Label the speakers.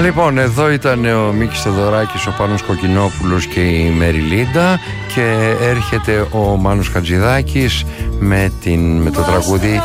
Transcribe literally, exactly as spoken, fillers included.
Speaker 1: Λοιπόν, εδώ ήταν ο Μίκης Θεοδωράκης, ο Πάνος Κοκκινόπουλος και η Μεριλίντα, και έρχεται ο Μάνος Χατζηδάκης με, την, με το τραγούδι